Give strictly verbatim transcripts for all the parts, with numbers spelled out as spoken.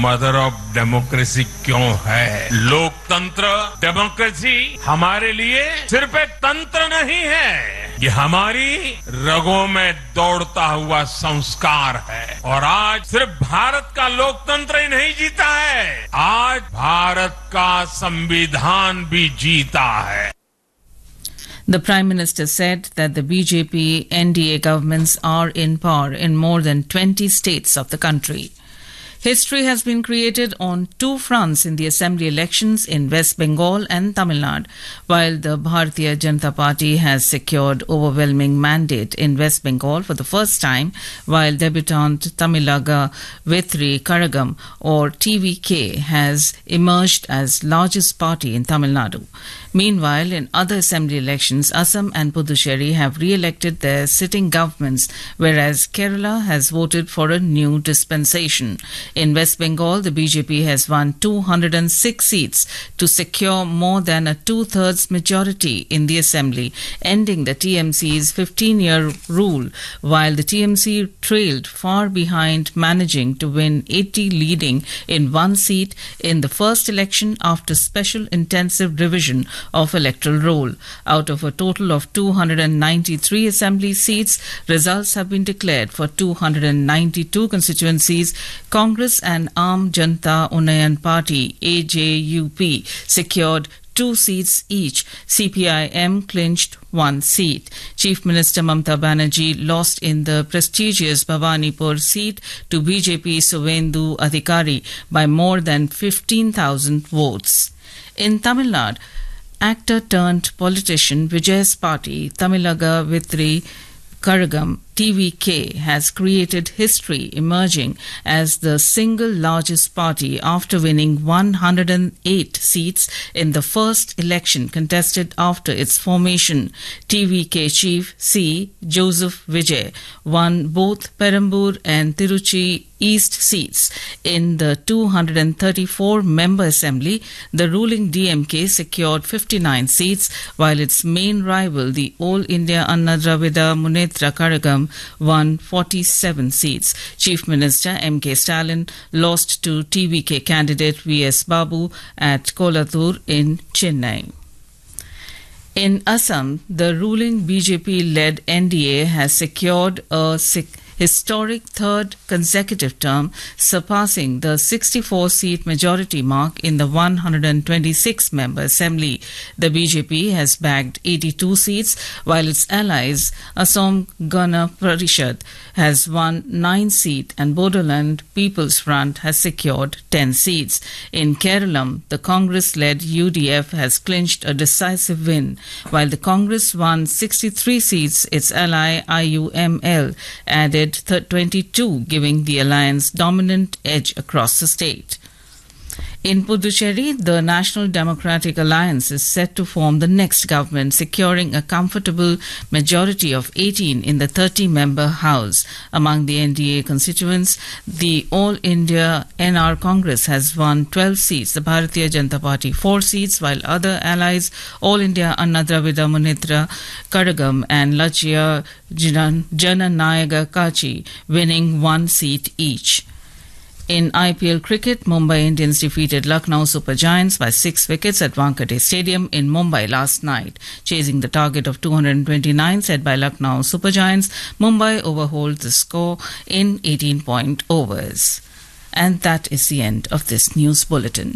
Mother of democracy क्यों है। लोकतंत्र, डेमोक्रेसी हमारे लिए सिर्फ एक तंत्र नहीं है, ये हमारी रगों में दौड़ता हुआ संस्कार है। और आज सिर्फ भारत का लोकतंत्र ही नहीं जीता है, आज भारत का संविधान भी जीता है। The Prime Minister said that the B J P N D A governments are in power in more than twenty states of the country. History has been created on two fronts in the assembly elections in West Bengal and Tamil Nadu. While the Bharatiya Janata Party has secured overwhelming mandate in West Bengal for the first time, while debutant Tamilaga Vetri Karagam or T V K has emerged as largest party in Tamil Nadu. Meanwhile, in other assembly elections, Assam and Puducherry have re-elected their sitting governments, whereas Kerala has voted for a new dispensation. In West Bengal, the B J P has won two hundred six seats to secure more than a two-thirds majority in the assembly, ending the T M C's fifteen-year rule, while the T M C trailed far behind, managing to win eighty, leading in one seat in the first election after special intensive revision of electoral roll. Out of a total of two hundred ninety-three assembly seats, results have been declared for two hundred ninety-two constituencies. Congress and Aam Janata Unnayan Party A J U P secured two seats each. C P I M clinched one seat. Chief Minister Mamata Banerjee lost in the prestigious Bhawanipur seat to B J P Suvendu Adhikari by more than fifteen thousand votes. In Tamil Nadu, actor turned politician Vijay's party, Tamilaga Vetri Karagam T V K, has created history, emerging as the single largest party after winning one hundred eight seats in the first election contested after its formation. T V K chief C. Joseph Vijay won both Perambur and Tiruchi East seats. In the two hundred thirty-four member assembly, the ruling D M K secured fifty-nine seats, while its main rival, the All India Anna Dravida Munnetra Karagam, won forty-seven seats. Chief Minister M K Stalin lost to T V K candidate V S Babu at Kolathur in Chennai. In Assam, the ruling B J P-led N D A has secured a six historic third consecutive term, surpassing the sixty-four seat majority mark in the one hundred twenty-six member assembly. The B J P has bagged eighty-two seats, while its allies Assam Gana Parishad has won nine seats and Bodoland People's Front has secured ten seats. In Kerala, the Congress-led U D F has clinched a decisive win. While the Congress won sixty-three seats, its ally I U M L added twenty-two, giving the alliance dominant edge across the state. In Puducherry, the National Democratic Alliance is set to form the next government, securing a comfortable majority of eighteen in the thirty member House. Among the N D A constituents, the All India N R Congress has won twelve seats, the Bharatiya Janata Party four seats, while other allies, All India Anna Dravida Munnetra Karagam and Lachya Jananayaga Kachi, winning one seat each. In I P L cricket, Mumbai Indians defeated Lucknow Super Giants by six wickets at Wankhede Stadium in Mumbai last night. Chasing the target of two hundred twenty-nine set by Lucknow Super Giants, Mumbai overhauled the score in eighteen point overs. And that is the end of this news bulletin.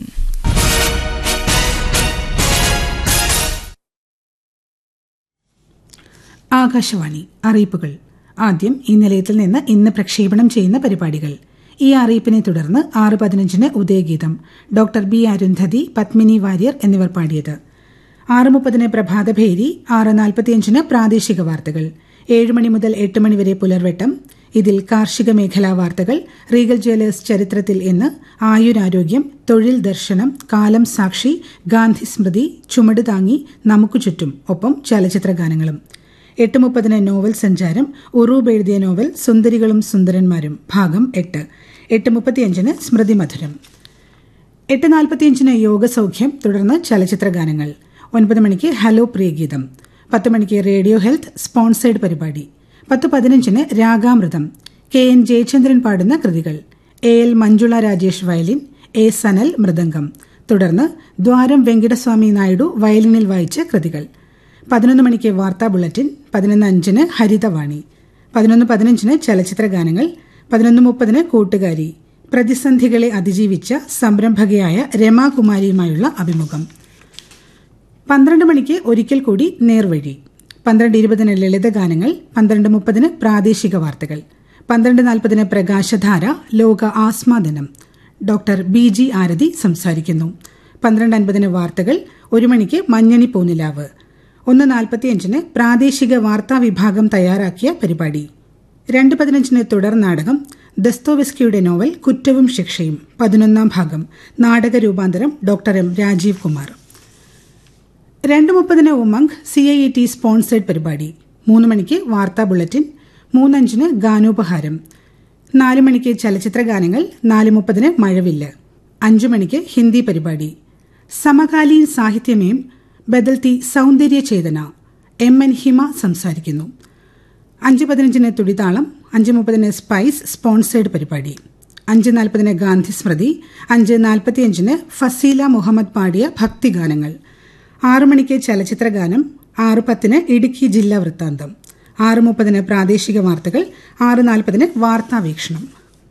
Akashvani അറിയിപ്പുകൾ. ആദ്യം ഈ നിലയത്തിൽ നിന്ന് ഇന്ന് പ്രക്ഷേപണം ചെയ്യുന്ന പരിപാടികൾ. ഈ അറിയിപ്പിനെ തുടർന്ന് ആറ് പതിനഞ്ചിന് ഉദയഗീതം, ഡോക്ടർ ബി അരുന്ധതി, പത്മിനി വാര്യർ എന്നിവർ പാടിയത്. ആറ് മുപ്പതിന് പ്രഭാതഭേരി, ആറ് നാൽപ്പത്തിയഞ്ചിന് പ്രാദേശിക വാർത്തകൾ, ഏഴ് മണി മുതൽ എട്ട് മണിവരെ പുലർവെട്ടം. ഇതിൽ കാർഷിക മേഖലാ വാർത്തകൾ, റീഗൽ ജ്വല്ലേഴ്സ് ചരിത്രത്തിൽ ഇന്ന്, ആയുരാരോഗ്യം, തൊഴിൽ ദർശനം, കാലം സാക്ഷി, ഗാന്ധി സ്മൃതി, ചുമട് താങ്ങി, നമുക്കു ചുറ്റും, ഒപ്പം ചലച്ചിത്ര ഗാനങ്ങളും. എട്ട് മുപ്പതിന് നോവൽ സഞ്ചാരം, ഉറൂബ് എഴുതിയ നോവൽ സുന്ദരികളും സുന്ദരന്മാരും ഭാഗം എട്ട്. എട്ട് മുപ്പത്തിയഞ്ചിന് സ്മൃതി മധുരം. എട്ട് നാൽപ്പത്തിയഞ്ചിന് യോഗസൗഖ്യം, തുടർന്ന് ചലച്ചിത്ര ഗാനങ്ങൾ. ഒൻപത് മണിക്ക് ഹലോ പ്രിയഗീതം. പത്ത് മണിക്ക് റേഡിയോ ഹെൽത്ത് സ്പോൺസേഡ് പരിപാടി. പത്ത് പതിനഞ്ചിന് രാഗാമൃതം, കെ എൻ ജയചന്ദ്രൻ പാടുന്ന കൃതികൾ. A L Manjula Rajesh violin, A Sanal mridangam. തുടർന്ന് ദ്വാരം വെങ്കിടസ്വാമി നായിഡു വയലിനിൽ വായിച്ച കൃതികൾ. പതിനൊന്ന് മണിക്ക് വാർത്താ ബുള്ളറ്റിൻ, പതിനൊന്ന് അഞ്ചിന് ഹരിതവാണി, പതിനൊന്ന് പതിനഞ്ചിന് ചലച്ചിത്ര ഗാനങ്ങൾ, പതിനൊന്ന് മുപ്പതിന് കൂട്ടുകാരി, പ്രതിസന്ധികളെ അതിജീവിച്ച സംരംഭകയായ രമാകുമാരിയുമായുള്ള അഭിമുഖം. പന്ത്രണ്ട് മണിക്ക് ഒരിക്കൽ കൂടി നേർവഴി, പന്ത്രണ്ട് ഇരുപതിന് ലളിതഗാനങ്ങൾ, പന്ത്രണ്ട് മുപ്പതിന് പ്രാദേശിക വാർത്തകൾ, പന്ത്രണ്ട് നാൽപ്പതിന് പ്രകാശധാര ലോക ആസ്മാ ദിനം. ഡോക്ടർ ബി ജി ആരതി സംസാരിക്കുന്നു. പന്ത്രണ്ട് അൻപതിന് വാർത്തകൾ, ഒരു മണിക്ക് മഞ്ഞണി പൂനിലാവ്, ഒന്ന് നാൽപ്പത്തിയഞ്ചിന് പ്രാദേശിക വാർത്താ വിഭാഗം തയ്യാറാക്കിയ പരിപാടി, രണ്ട് പതിനഞ്ചിന് തുടർ നാടകം ദസ്തോവെസ്കിയുടെ നോവൽ കുറ്റവും ശിക്ഷയും പതിനൊന്നാം ഭാഗം, നാടക രൂപാന്തരം ഡോക്ടർ എം രാജീവ് കുമാർ. രണ്ട് മുപ്പതിന് Umang C I E T sponsored പരിപാടി, മൂന്ന് മണിക്ക് വാർത്താ ബുള്ളറ്റിൻ, മൂന്നഞ്ചിന് ഗാനോപഹാരം, നാല് മണിക്ക് ചലച്ചിത്ര ഗാനങ്ങൾ, നാല് മുപ്പതിന് മഴവില്ല്, അഞ്ചു മണിക്ക് ഹിന്ദി പരിപാടി. സമകാലീൻ സാഹിത്യമേം ബദൽത്തി സൗന്ദര്യ ചേതന, എം എൻ ഹിമ സംസാരിക്കുന്നു. അഞ്ച് പതിനഞ്ചിന് തുടിതാളം, അഞ്ച് മുപ്പതിന് സ്പൈസ് സ്പോൺസേഡ് പരിപാടി, അഞ്ച് നാൽപ്പതിന് ഗാന്ധി സ്മൃതി, അഞ്ച് നാൽപ്പത്തിയഞ്ചിന് ഫസീല മുഹമ്മദ് പാടിയ ഭക്തിഗാനങ്ങൾ, ആറു മണിക്ക് ചലച്ചിത്ര ഗാനം, ആറ് പത്തിന് ഇടുക്കി ജില്ലാ വൃത്താന്തം, ആറ് മുപ്പതിന് പ്രാദേശിക വാർത്തകൾ, ആറ് നാൽപ്പതിന് വാർത്താവീക്ഷണം,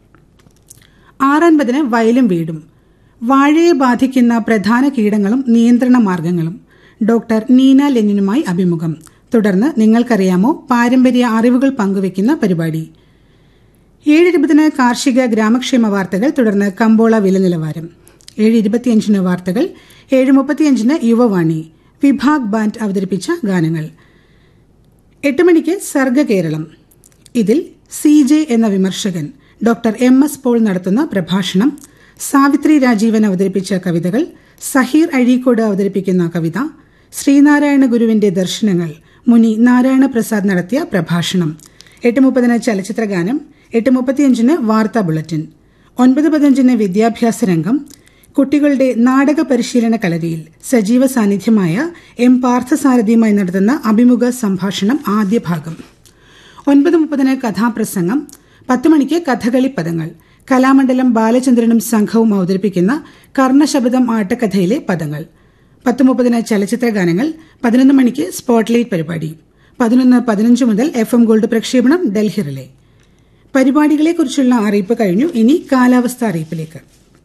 ആറൻപതിന് വയലും വീടും, വാഴയെ ബാധിക്കുന്ന പ്രധാന കീടങ്ങളും നിയന്ത്രണ മാർഗങ്ങളും, ഡോക്ടർ നീന ലെനിനുമായി അഭിമുഖം. തുടർന്ന് നിങ്ങൾക്കറിയാമോ പാരമ്പര്യ അറിവുകൾ പങ്കുവയ്ക്കുന്ന പരിപാടി. ഏഴ് ഇരുപതിന് കാർഷിക ഗ്രാമക്ഷേമ വാർത്തകൾ, തുടർന്ന് കമ്പോള വില നിലവാരം. ഏഴ് ഇരുപത്തിയഞ്ചിന് വാർത്തകൾ, ഏഴ് മുപ്പത്തിയഞ്ചിന് യുവവാണി, വിഭാഗ് ബാൻഡ് അവതരിപ്പിച്ച ഗാനങ്ങൾ. എട്ട് മണിക്ക് സർഗ കേരളം. ഇതിൽ സി ജെ എന്ന വിമർശകൻ ഡോക്ടർ എം എസ് പോൾ നടത്തുന്ന പ്രഭാഷണം, സാവിത്രി രാജീവൻ അവതരിപ്പിച്ച കവിതകൾ, സഹീർ അഴീക്കോട് അവതരിപ്പിക്കുന്ന കവിത, ശ്രീനാരായണ ഗുരുവിന്റെ ദർശനങ്ങൾ, മുനി നാരായണ പ്രസാദ് നടത്തിയ പ്രഭാഷണം. എട്ട് മുപ്പതിന് ചലച്ചിത്ര ഗാനം, എട്ട് മുപ്പത്തിയഞ്ചിന് വാർത്താ ബുള്ളറ്റിൻ, ഒൻപത് പതിനഞ്ചിന് വിദ്യാഭ്യാസ രംഗം, കുട്ടികളുടെ നാടക പരിശീലന കളരിയിൽ സജീവ സാന്നിധ്യമായ എം പാർത്ഥസാരഥിയുമായി നടത്തുന്ന അഭിമുഖ സംഭാഷണം ആദ്യ ഭാഗം. ഒൻപത് മുപ്പതിന് കഥാപ്രസംഗം, പത്ത് മണിക്ക് കഥകളി പദങ്ങൾ, കലാമണ്ഡലം ബാലചന്ദ്രനും സംഘവും അവതരിപ്പിക്കുന്ന കർണശബദം ആട്ടക്കഥയിലെ പദങ്ങൾ. പത്ത് മുപ്പതിന് ചലച്ചിത്ര ഗാനങ്ങൾ, പതിനൊന്ന് മണിക്ക് സ്പോട്ട്ലൈറ്റ് പരിപാടി, പതിനൊന്ന് പതിനഞ്ച് മുതൽ എഫ് എം ഗോൾഡ് പ്രക്ഷേപണം ഡൽഹി റിലേ. പരിപാടികളെക്കുറിച്ചുള്ള അറിയിപ്പ് കഴിഞ്ഞു. ഇനി കാലാവസ്ഥ അറിയിപ്പിലേക്ക്.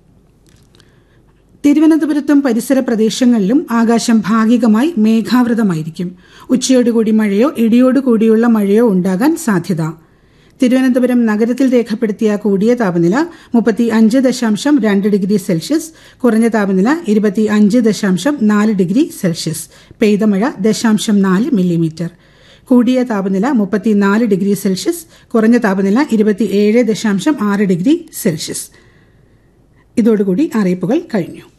തിരുവനന്തപുരത്തും പരിസര പ്രദേശങ്ങളിലും ആകാശം ഭാഗികമായി മേഘാവൃതമായിരിക്കും. ഉച്ചയോടുകൂടി മഴയോ ഇടിയോടുകൂടിയുള്ള മഴയോ ഉണ്ടാകാൻ സാധ്യത. തിരുവനന്തപുരം നഗരത്തിൽ രേഖപ്പെടുത്തിയ കൂടിയ താപനില മുപ്പത്തി അഞ്ച് ദശാംശം രണ്ട് ഡിഗ്രി സെൽഷ്യസ്, കുറഞ്ഞ താപനില ഇരുപത്തി അഞ്ച് ദശാംശം നാല് ഡിഗ്രി സെൽഷ്യസ്, പെയ്ത മഴ ദശാംശം നാല് മില്ലിമീറ്റർ. കൂടിയ താപനില മുപ്പത്തിനാല് ഡിഗ്രി സെൽഷ്യസ്, കുറഞ്ഞ താപനില ഇരുപത്തിയേഴ് ദശാംശം ആറ് ഡിഗ്രി സെൽഷ്യസ്. ഇതോടുകൂടി അറിയിപ്പുകൾ കഴിഞ്ഞു.